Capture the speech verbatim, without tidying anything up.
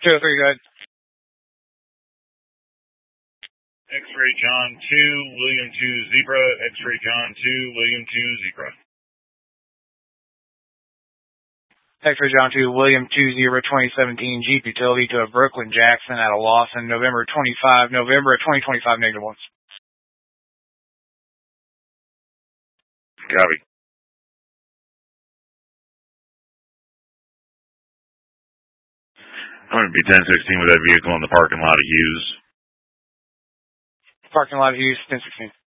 two oh three, go ahead. X-ray John two, William two, Zebra. X-ray John two, William two, Zebra. X-ray John two, William two, Zebra, twenty seventeen Jeep Utility to a Brooklyn Jackson at a loss in November twenty-five, November twenty twenty-five, negative ones. Copy. I'm going to be ten sixteen with that vehicle in the parking lot of Hughes. Parking lot of Hughes, ten sixteen.